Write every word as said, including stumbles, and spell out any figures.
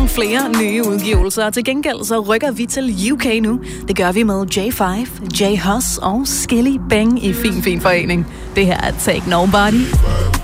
nogle flere nye udgivelser. Til gengæld så rykker vi til U K nu. Det gør vi med J fem, J Hus og Skilly Bang i fin, fin forening. Det her er Take Nobody.